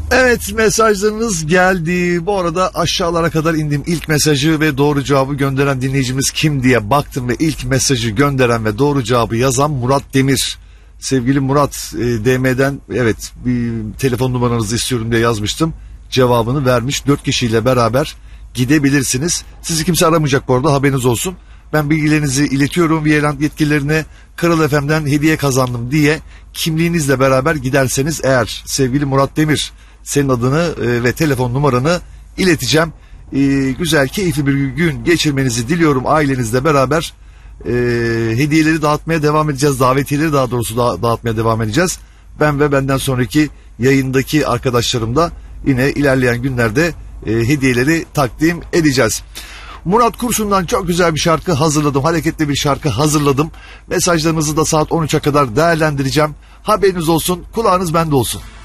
Evet, mesajlarınız geldi. Bu arada aşağılara kadar indim. İlk mesajı ve doğru cevabı gönderen dinleyicimiz kim diye baktım ve ilk mesajı gönderen ve doğru cevabı yazan Murat Demir. Sevgili Murat, DM'den evet bir telefon numaranızı istiyorum diye yazmıştım. Cevabını vermiş. 4 kişiyle beraber gidebilirsiniz. Sizi kimse aramayacak bu arada, haberiniz olsun. Ben bilgilerinizi iletiyorum. Viyeland yetkililerine Kral FM'den hediye kazandım diye kimliğinizle beraber giderseniz eğer sevgili Murat Demir, senin adını ve telefon numaranı ileteceğim. Güzel, keyifli bir gün geçirmenizi diliyorum ailenizle beraber. Hediyeleri dağıtmaya devam edeceğiz. Davetiyeleri daha doğrusu dağıtmaya devam edeceğiz. Ben ve benden sonraki yayındaki arkadaşlarım da yine ilerleyen günlerde hediyeleri takdim edeceğiz. Murat Kurşun'dan çok güzel bir şarkı hazırladım. Hareketli bir şarkı hazırladım. Mesajlarınızı da saat 13'e kadar değerlendireceğim. Haberiniz olsun, kulağınız bende olsun.